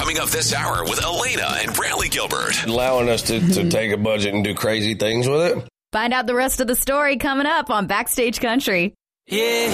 Coming up this hour with Elena and Bradley Gilbert. Allowing us to take a budget and do crazy things with it. Find out the rest of the story coming up on Backstage Country. Yeah.